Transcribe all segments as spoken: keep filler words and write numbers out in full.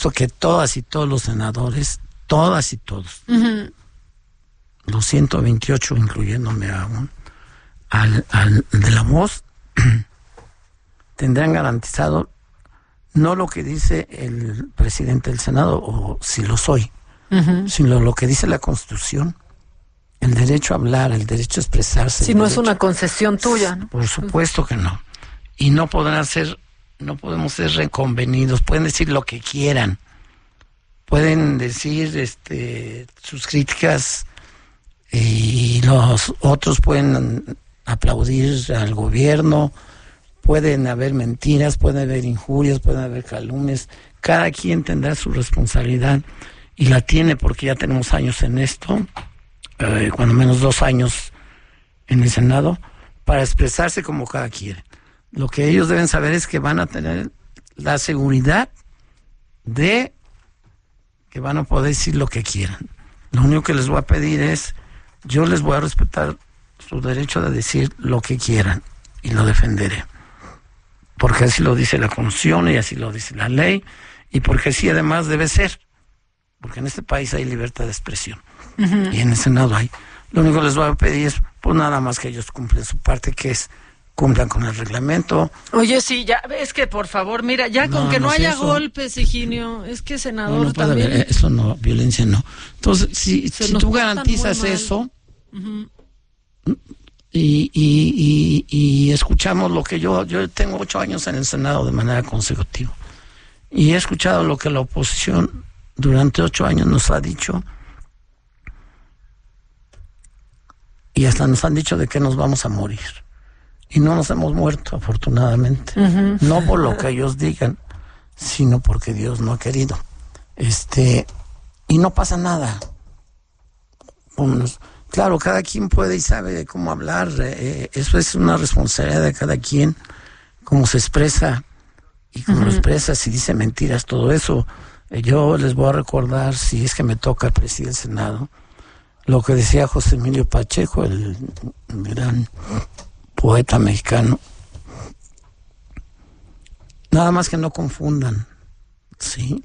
que todas y todos los senadores, todas y todos, uh-huh. los ciento veintiocho, incluyéndome aún, al, al de la voz, tendrán garantizado no lo que dice el presidente del Senado, o si lo soy, uh-huh. sino lo que dice la Constitución, el derecho a hablar, el derecho a expresarse. Si no derecho... es una concesión tuya, ¿no? Por supuesto que no. Y no podrán ser, no podemos ser reconvenidos, pueden decir lo que quieran, pueden decir este sus críticas y los otros pueden aplaudir al gobierno, pueden haber mentiras, pueden haber injurias, pueden haber calumnias, cada quien tendrá su responsabilidad y la tiene porque ya tenemos años en esto, eh, cuando menos dos años en el Senado, para expresarse como cada quien. Lo que ellos deben saber es que van a tener la seguridad de que van a poder decir lo que quieran. Lo único que les voy a pedir es, yo les voy a respetar su derecho de decir lo que quieran y lo defenderé. Porque así lo dice la Constitución y así lo dice la ley y porque así además debe ser. Porque en este país hay libertad de expresión uh-huh. y en el Senado hay. Lo único que les voy a pedir es, pues nada más que ellos cumplen su parte, que es cumplan con el reglamento. Oye, sí, ya, es que por favor, mira, ya no, con que no, no haya eso. golpes, Higinio, es que senador no, no también. Haber, eso no, violencia no. Entonces, si, si tú garantizas eso uh-huh. y, y, y, y escuchamos lo que yo, yo tengo ocho años en el Senado de manera consecutiva y he escuchado lo que la oposición durante ocho años nos ha dicho y hasta nos han dicho de que nos vamos a morir. Y no nos hemos muerto, afortunadamente. Uh-huh. No por lo que ellos digan, sino porque Dios no ha querido. Este, y no pasa nada. Vámonos. Claro, cada quien puede y sabe cómo hablar. Eh, eso es una responsabilidad de cada quien, cómo se expresa y cómo uh-huh. lo expresa, si dice mentiras, todo eso. Eh, yo les voy a recordar, si es que me toca presidir el Senado, lo que decía José Emilio Pacheco, el gran poeta mexicano. Nada más que no confundan, ¿sí?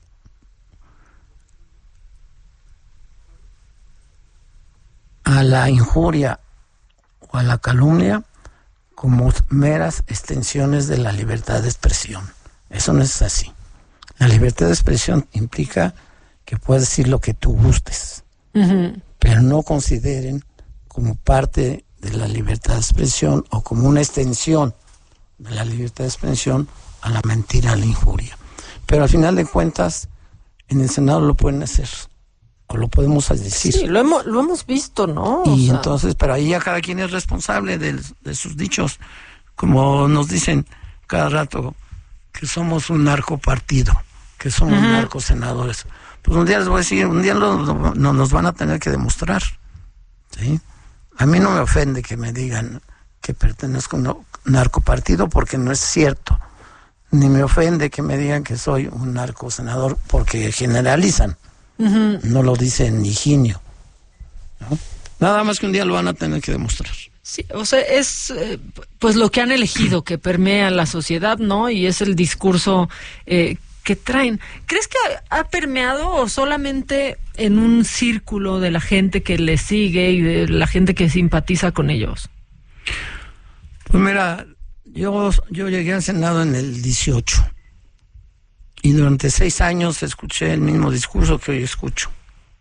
A la injuria o a la calumnia como meras extensiones de la libertad de expresión. Eso no es así. La libertad de expresión implica que puedes decir lo que tú gustes, uh-huh. pero no consideren como parte de la libertad de expresión o como una extensión de la libertad de expresión a la mentira, a la injuria. Pero al final de cuentas, en el Senado lo pueden hacer, o lo podemos decir. Sí, lo hemos, lo hemos visto, ¿no? Y o sea... entonces, pero ahí ya cada quien es responsable de, de sus dichos, como nos dicen cada rato, que somos un narcopartido, que somos uh-huh. narcosenadores. Pues un día les voy a decir, un día lo, lo, no, nos van a tener que demostrar, ¿sí? A mí no me ofende que me digan que pertenezco a un narcopartido porque no es cierto. Ni me ofende que me digan que soy un narcosenador porque generalizan. Uh-huh. No lo dicen Higinio, ¿no? Nada más que un día lo van a tener que demostrar. Sí, o sea, es eh, pues lo que han elegido, que permea la sociedad, ¿no? Y es el discurso eh, que traen. ¿Crees que ha, ha permeado o solamente en un círculo de la gente que les sigue y de la gente que simpatiza con ellos? Pues mira, yo, yo llegué al Senado en el dieciocho y durante seis años escuché el mismo discurso que hoy escucho.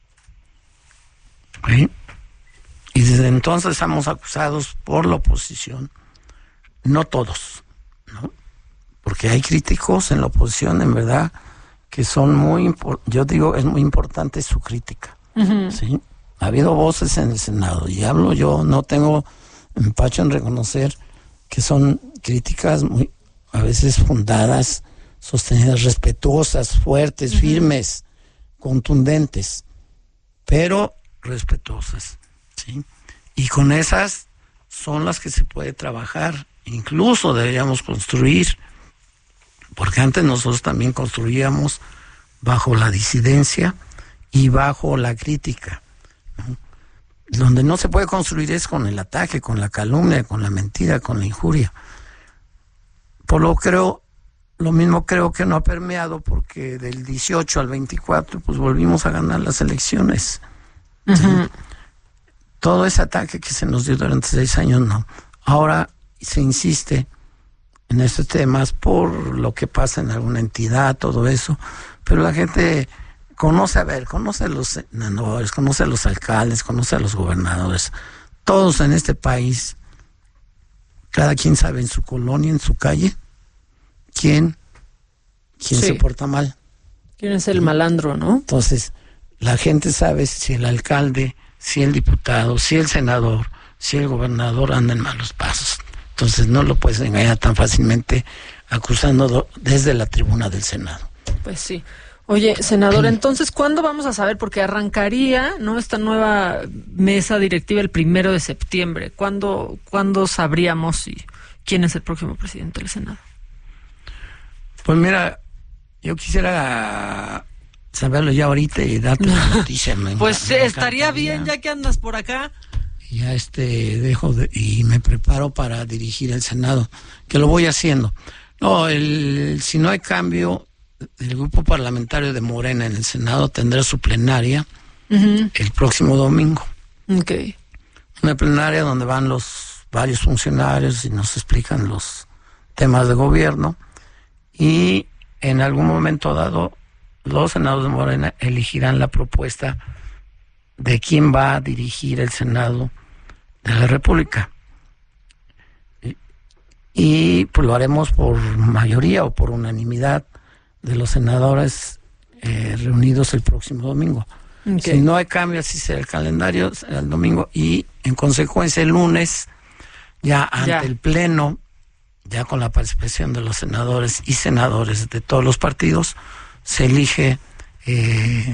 ¿Sí? Y desde entonces estamos acusados por la oposición, no todos, ¿no? Porque hay críticos en la oposición, en verdad, que son muy, impor- yo digo, es muy importante su crítica, uh-huh. ¿sí? Ha habido voces en el Senado, y hablo yo, no tengo empacho en reconocer que son críticas muy, a veces fundadas, sostenidas, respetuosas, fuertes, uh-huh. firmes, contundentes, pero respetuosas, ¿sí? Y con esas son las que se puede trabajar, incluso deberíamos construir, porque antes nosotros también construíamos bajo la disidencia y bajo la crítica, ¿no? Donde no se puede construir es con el ataque, con la calumnia, con la mentira, con la injuria. Por lo creo, lo mismo creo que no ha permeado porque del dieciocho al veinticuatro pues volvimos a ganar las elecciones. Uh-huh. ¿Sí? Todo ese ataque que se nos dio durante seis años, no. Ahora se insiste en estos temas por lo que pasa en alguna entidad, todo eso, pero la gente conoce, a ver, conoce a los senadores, conoce a los alcaldes, conoce a los gobernadores, todos en este país, cada quien sabe en su colonia, en su calle, quién, quién sí. se porta mal. ¿Quién es el malandro, no? Entonces, la gente sabe si el alcalde, si el diputado, si el senador, si el gobernador anda en malos pasos. Entonces no lo puedes engañar tan fácilmente acusando desde la tribuna del Senado. Pues sí. Oye, senador, entonces, ¿cuándo vamos a saber? Porque arrancaría, ¿no?, esta nueva mesa directiva el primero de septiembre. ¿Cuándo, ¿cuándo sabríamos si quién es el próximo presidente del Senado? Pues mira, yo quisiera saberlo ya ahorita y darte la noticia. Me pues me estaría bien, ya que andas por acá. Ya este dejo de, y me preparo para dirigir el Senado, que lo voy haciendo. No, el, si no hay cambio, el grupo parlamentario de Morena en el Senado tendrá su plenaria uh-huh. el próximo domingo. Okay. Una plenaria donde van los varios funcionarios y nos explican los temas de gobierno, y en algún momento dado los senadores de Morena elegirán la propuesta de quién va a dirigir el Senado de la República. Y, y pues lo haremos por mayoría o por unanimidad de los senadores eh, reunidos el próximo domingo. Okay. Si no hay cambio, así será el calendario, será el domingo, y en consecuencia el lunes, ya ante ya. el Pleno, ya con la participación de los senadores y senadores de todos los partidos, se elige eh,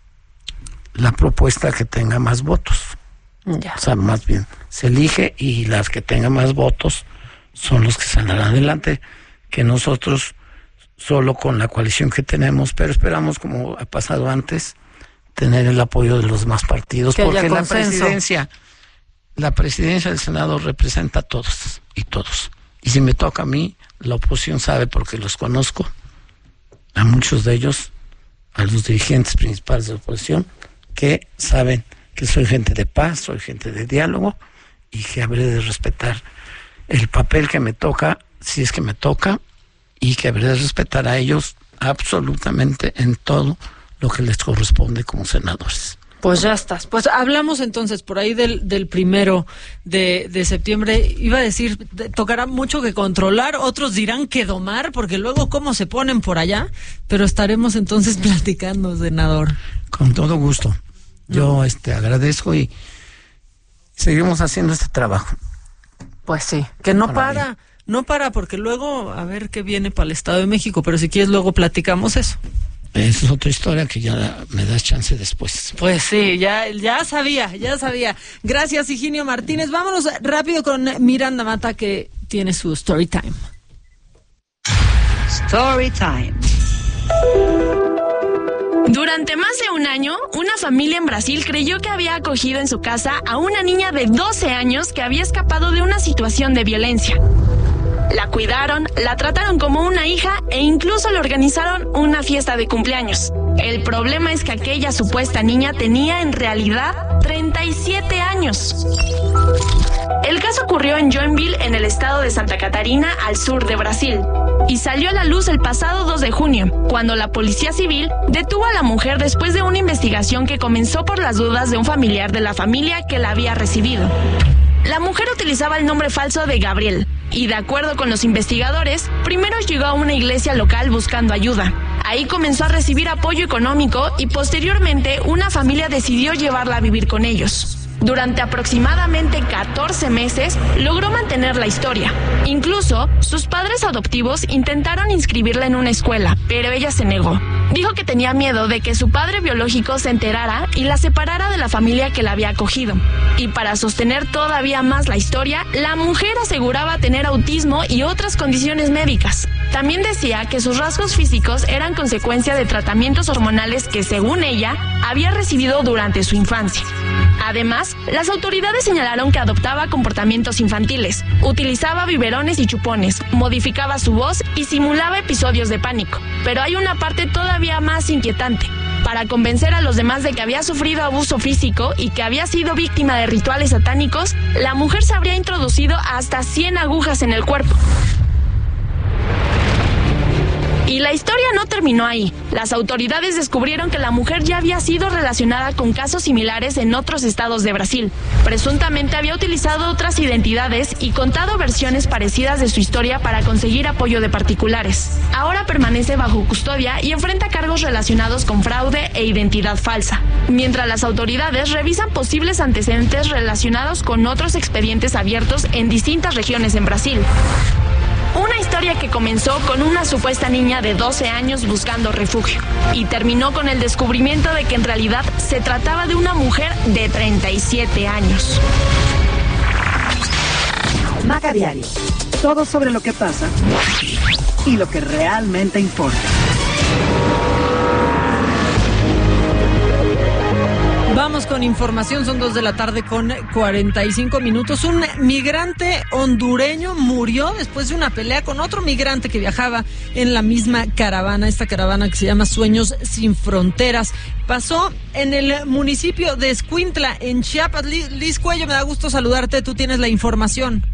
la propuesta que tenga más votos. Ya. O sea, más bien, se elige y las que tengan más votos son los que saldrán adelante, que nosotros solo con la coalición que tenemos, pero esperamos, como ha pasado antes, tener el apoyo de los demás partidos, que porque la presidencia, la presidencia del Senado representa a todos y todos. Y si me toca a mí, la oposición sabe, porque los conozco, a muchos de ellos, a los dirigentes principales de la oposición, que saben que soy gente de paz, soy gente de diálogo, y que habré de respetar el papel que me toca, si es que me toca, y que habré de respetar a ellos absolutamente en todo lo que les corresponde como senadores. Pues ya estás. Pues hablamos entonces por ahí del, del primero de, de septiembre. Iba a decir, tocará mucho que controlar, otros dirán que domar, porque luego cómo se ponen por allá, pero estaremos entonces platicando, senador. Con todo gusto. Yo no. este agradezco y seguimos haciendo este trabajo. Pues sí, que no para, para no para, porque luego a ver qué viene para el Estado de México, pero si quieres luego platicamos eso. Esa es otra historia que ya me das chance después. Pues sí, ya, ya sabía, ya sabía. Gracias, Higinio Martínez. Vámonos rápido con Miranda Mata, que tiene su story time. Story time. Durante más de un año, una familia en Brasil creyó que había acogido en su casa a una niña de doce años que había escapado de una situación de violencia. La cuidaron, la trataron como una hija e incluso le organizaron una fiesta de cumpleaños. El problema es que aquella supuesta niña tenía en realidad treinta y siete años. El caso ocurrió en Joinville, en el estado de Santa Catarina, al sur de Brasil, y salió a la luz el pasado dos de junio, cuando la policía civil detuvo a la mujer después de una investigación que comenzó por las dudas de un familiar de la familia que la había recibido. La mujer utilizaba el nombre falso de Gabriel, y de acuerdo con los investigadores, primero llegó a una iglesia local buscando ayuda. Ahí comenzó a recibir apoyo económico y posteriormente una familia decidió llevarla a vivir con ellos. Durante aproximadamente catorce meses logró mantener la historia. Incluso sus padres adoptivos intentaron inscribirla en una escuela, pero ella se negó. Dijo que tenía miedo de que su padre biológico se enterara y la separara de la familia que la había acogido. Y para sostener todavía más la historia, la mujer aseguraba tener autismo y otras condiciones médicas. También decía que sus rasgos físicos eran consecuencia de tratamientos hormonales que, según ella, había recibido durante su infancia. Además, las autoridades señalaron que adoptaba comportamientos infantiles, utilizaba biberones y chupones, modificaba su voz y simulaba episodios de pánico. Pero hay una parte todavía más inquietante. Para convencer a los demás de que había sufrido abuso físico y que había sido víctima de rituales satánicos, la mujer se habría introducido hasta cien agujas en el cuerpo. Y la historia no terminó ahí. Las autoridades descubrieron que la mujer ya había sido relacionada con casos similares en otros estados de Brasil. Presuntamente había utilizado otras identidades y contado versiones parecidas de su historia para conseguir apoyo de particulares. Ahora permanece bajo custodia y enfrenta cargos relacionados con fraude e identidad falsa, mientras las autoridades revisan posibles antecedentes relacionados con otros expedientes abiertos en distintas regiones en Brasil. Una historia que comenzó con una supuesta niña de doce años buscando refugio y terminó con el descubrimiento de que en realidad se trataba de una mujer de treinta y siete años. Maca Diario. Todo sobre lo que pasa y lo que realmente importa. Vamos con información, son dos de la tarde con cuarenta y cinco minutos. Un migrante hondureño murió después de una pelea con otro migrante que viajaba en la misma caravana, esta caravana que se llama Sueños Sin Fronteras. Pasó en el municipio de Escuintla, en Chiapas. Liz Cuello, me da gusto saludarte, tú tienes la información.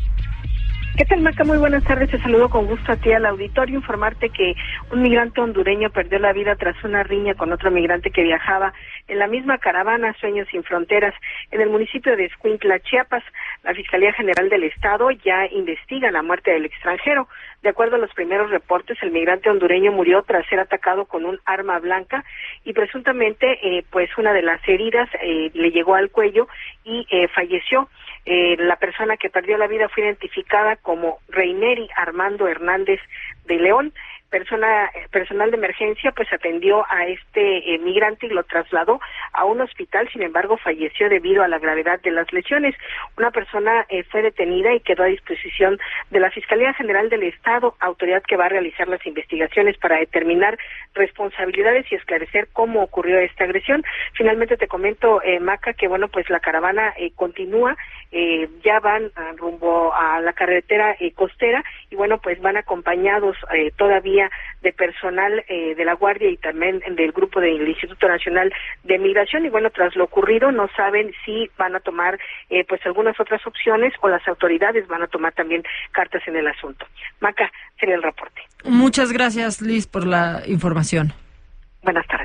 ¿Qué tal, Maca? Muy buenas tardes, te saludo con gusto a ti al auditorio. Informarte que un migrante hondureño perdió la vida tras una riña con otro migrante que viajaba en la misma caravana Sueños Sin Fronteras en el municipio de Escuintla, Chiapas. La Fiscalía General del Estado ya investiga la muerte del extranjero. De acuerdo a los primeros reportes, el migrante hondureño murió tras ser atacado con un arma blanca y presuntamente eh, pues una de las heridas eh, le llegó al cuello y eh, falleció. Eh, la persona que perdió la vida fue identificada como Reineri Armando Hernández de León. Persona, personal de emergencia pues atendió a este eh, migrante y lo trasladó a un hospital, sin embargo falleció debido a la gravedad de las lesiones. Una persona eh, fue detenida y quedó a disposición de la Fiscalía General del Estado, autoridad que va a realizar las investigaciones para determinar responsabilidades y esclarecer cómo ocurrió esta agresión. Finalmente te comento, eh, Maca, que bueno, pues la caravana eh, continúa, eh, ya van uh, rumbo a la carretera eh, costera y bueno, pues van acompañados eh, todavía de personal eh, de la Guardia y también del grupo del Instituto Nacional de Migración y bueno, tras lo ocurrido no saben si van a tomar eh, pues algunas otras opciones o las autoridades van a tomar también cartas en el asunto. Maca, sería el reporte. Muchas gracias, Liz, por la información. Buenas tardes.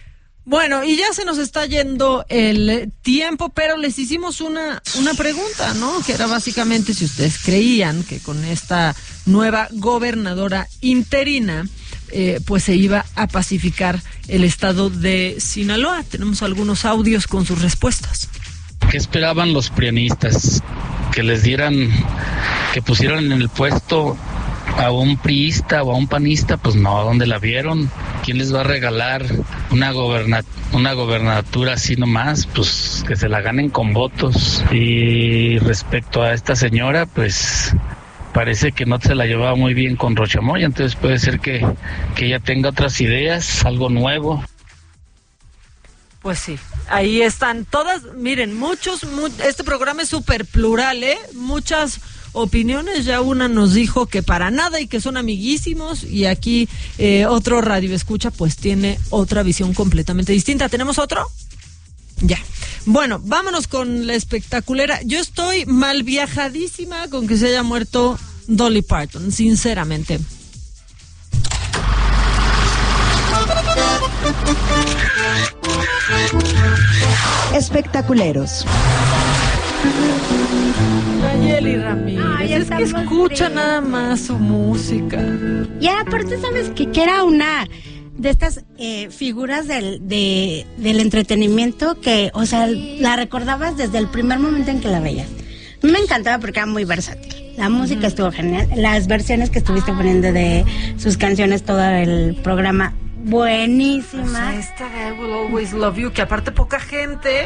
Bueno, y ya se nos está yendo el tiempo, pero les hicimos una, una pregunta, ¿no? Que era básicamente si ustedes creían que con esta nueva gobernadora interina, eh, pues se iba a pacificar el estado de Sinaloa. Tenemos algunos audios con sus respuestas. ¿Qué esperaban los prianistas? Que les dieran, que pusieran en el puesto a un priista o a un panista, pues no, ¿dónde la vieron? ¿Quién les va a regalar una goberna, una gobernatura así nomás? Pues que se la ganen con votos. Y respecto a esta señora, pues parece que no se la llevaba muy bien con Rocha Moya, entonces puede ser que, que ella tenga otras ideas, algo nuevo. Pues sí, ahí están todas, miren, muchos, mu- este programa es súper plural, ¿eh? Muchas opiniones, ya una nos dijo que para nada y que son amiguísimos, y aquí eh, otro radio escucha pues tiene otra visión completamente distinta. ¿Tenemos otro? Ya. Bueno, vámonos con la espectaculera. Yo estoy mal viajadísima con que se haya muerto Dolly Parton, sinceramente. Espectaculeros. Nayeli Ramírez, Ay, es que escucha bien. nada más su música. Y aparte, ¿sabes qué? Que era una de estas eh, figuras del, de, del entretenimiento que, o sea, la recordabas desde el primer momento en que la veías. A mí me encantaba porque era muy versátil. La música uh-huh. estuvo genial. Las versiones que estuviste poniendo de sus canciones, todo el programa, buenísima. O sea, esta de I Will Always Love You, que aparte poca gente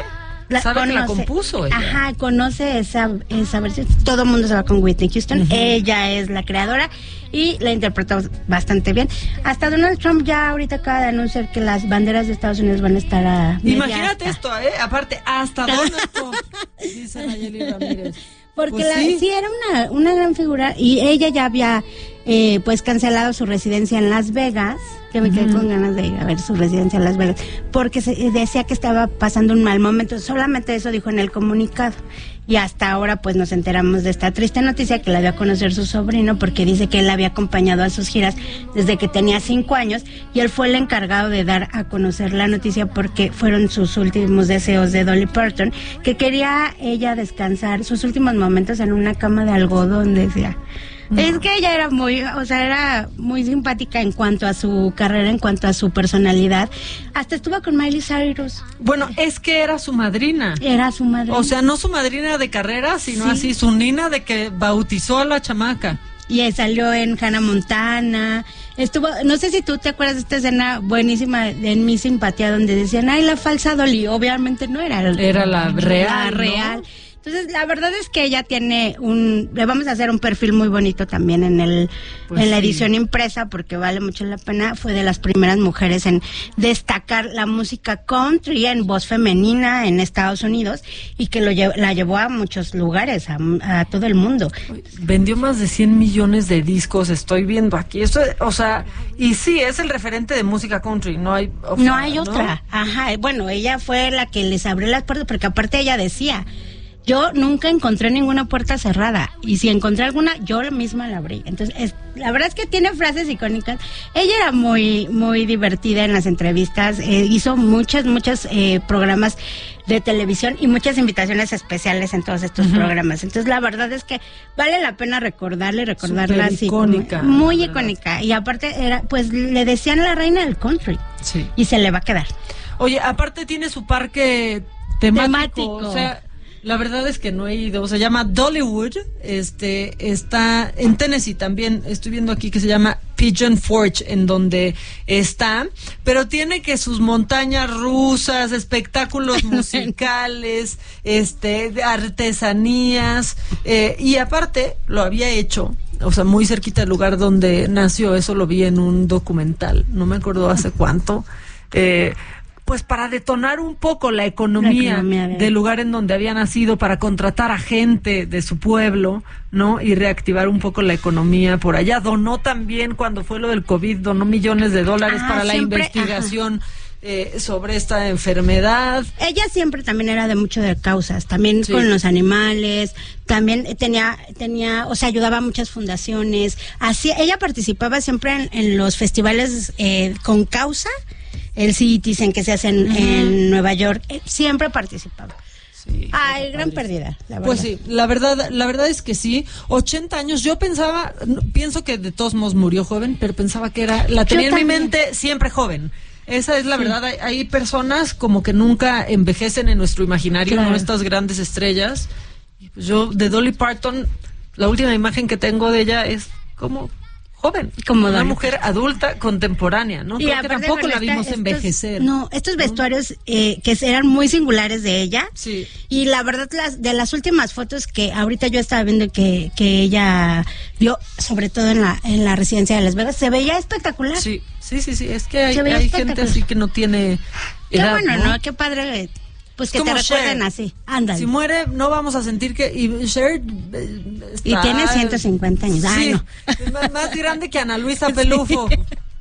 La, Sabe conoce, que la compuso ella. Ajá, conoce esa, esa versión. Todo el mundo se va con Whitney Houston. Uh-huh. Ella es la creadora y la interpretó bastante bien. Hasta Donald Trump ya ahorita acaba de anunciar que las banderas de Estados Unidos van a estar a... Imagínate esto, ¿eh? Aparte, hasta Donald Trump, dice Nayeli Ramírez. Porque pues la, sí. sí era una, una gran figura y ella ya había eh, pues cancelado su residencia en Las Vegas, que me quedé uh-huh. con ganas de ir a ver su residencia en Las Vegas, porque se, decía que estaba pasando un mal momento, solamente eso dijo en el comunicado. Y hasta ahora pues nos enteramos de esta triste noticia que la dio a conocer su sobrino, porque dice que él la había acompañado a sus giras desde que tenía cinco años y él fue el encargado de dar a conocer la noticia porque fueron sus últimos deseos de Dolly Parton, que quería ella descansar sus últimos momentos en una cama de algodón, decía. No. Es que ella era muy, o sea, era muy simpática en cuanto a su carrera, en cuanto a su personalidad. Hasta estuvo con Miley Cyrus. Bueno, es que era su madrina. Era su madrina. O sea, no su madrina de carrera, sino sí. así, su nina de que bautizó a la chamaca. Y salió en Hannah Montana. Estuvo, no sé si tú te acuerdas de esta escena buenísima de En Mi Simpatía, donde decían, ay, la falsa Dolly. Obviamente no era. Era la real, La real. ¿no? Entonces, la verdad es que ella tiene un... Le vamos a hacer un perfil muy bonito también en el pues en la edición sí. impresa, porque vale mucho la pena. Fue de las primeras mujeres en destacar la música country en voz femenina en Estados Unidos y que lo lle- la llevó a muchos lugares, a, a todo el mundo. Vendió más de cien millones de discos, estoy viendo aquí. Esto, o sea, y sí, es el referente de música country, no hay... O sea, no hay otra, ¿no? Ajá. Bueno, ella fue la que les abrió las puertas, porque aparte ella decía... Yo nunca encontré ninguna puerta cerrada y si encontré alguna, yo misma la abrí. Entonces, es, la verdad es que tiene frases icónicas. Ella era muy muy divertida en las entrevistas, eh, hizo muchas, muchos eh, programas de televisión y muchas invitaciones especiales en todos estos uh-huh. programas. Entonces, la verdad es que vale la pena recordarla y recordarla así. Icónica. Como, muy icónica. Y aparte, era pues le decían la reina del country. Sí. Y se le va a quedar. Oye, aparte tiene su parque temático. Temático. O sea... La verdad es que no he ido, se llama Dollywood, este, está en Tennessee también, estoy viendo aquí que se llama Pigeon Forge, en donde está, pero tiene que sus montañas rusas, espectáculos musicales, este, artesanías, eh, y aparte lo había hecho, o sea, muy cerquita del lugar donde nació, eso lo vi en un documental, no me acuerdo hace cuánto, eh, pues para detonar un poco la economía, la economía de... del lugar en donde había nacido, para contratar a gente de su pueblo, ¿no? Y reactivar un poco la economía por allá. Donó también, cuando fue lo del COVID, donó millones de dólares ah, para siempre, la investigación eh, sobre esta enfermedad. Ella siempre también era de mucho de causas, también sí. con los animales, también tenía, tenía, o sea, ayudaba a muchas fundaciones. Así, ella participaba siempre en, en los festivales eh, con causa. El Citizen que se hace en, uh-huh. en Nueva York, eh, siempre participaba. Sí, Ay, gran pérdida, la verdad. Pues sí, la verdad, la verdad es que sí. ochenta años, yo pensaba, no, pienso que de todos modos murió joven, pero pensaba que era, la tenía yo en también. mi mente siempre joven. Esa es la sí. verdad. Hay, hay personas como que nunca envejecen en nuestro imaginario, claro. ¿no? Estas grandes estrellas. Pues yo, de Dolly Parton, la última imagen que tengo de ella es como... joven, como una mujer adulta contemporánea, ¿no? Creo que tampoco la vimos estos, envejecer. No, estos vestuarios eh, que eran muy singulares de ella. Sí. Y la verdad, las, de las últimas fotos que ahorita yo estaba viendo que, que ella vio, sobre todo en la en la residencia de Las Vegas, se veía espectacular. Sí, sí, sí, sí. Es que hay, hay gente así que no tiene edad, qué bueno, ¿no? ¿no? Qué padre. Pues que te recuerden así, ándale. Si muere, no vamos a sentir que... Y Cher está, y tiene ciento cincuenta años. Ay, sí, no. más, más grande que Ana Luisa Pelufo. Sí.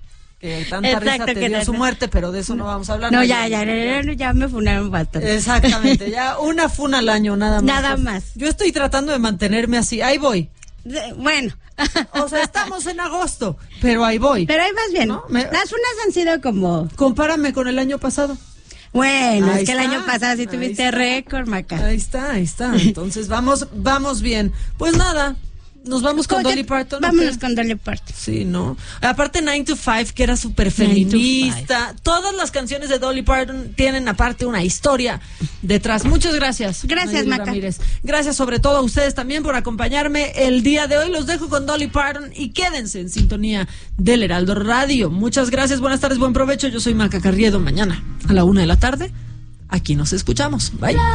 Que tanta Exacto, risa te dio su muerte, pero de eso no vamos a hablar. No, ya, ya, ya, ya, ya me funaron bastante. Exactamente, ya una funa al año, nada más. Nada más. Yo estoy tratando de mantenerme así, ahí voy. Bueno. O sea, estamos en agosto, pero ahí voy. Pero ahí vas bien. ¿No? Me... Las funas han sido como... Compárame con el año pasado. Bueno, ahí es que está. El año pasado sí tuviste récord, Maca. Ahí está, ahí está. Entonces vamos, vamos bien. Pues nada, nos vamos con Dolly Parton. Vámonos ¿no? con Dolly Parton. Sí, ¿no? Aparte nine to five, que era súper feminista. Todas las canciones de Dolly Parton tienen aparte una historia detrás. Muchas gracias. Gracias, Maca. Ramírez. Gracias sobre todo a ustedes también por acompañarme el día de hoy. Los dejo con Dolly Parton y quédense en sintonía del Heraldo Radio. Muchas gracias, buenas tardes, buen provecho. Yo soy Maca Carriedo. Mañana a la una de la tarde, aquí nos escuchamos. Bye.